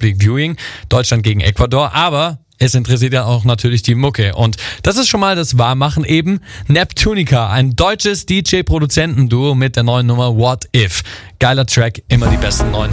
Public Viewing, Deutschland gegen Ecuador, aber es interessiert ja auch natürlich die Mucke. Und das ist schon mal das Wahrmachen eben. Neptunica, ein deutsches DJ-Produzentenduo mit der neuen Nummer What If. Geiler Track, immer die besten neuen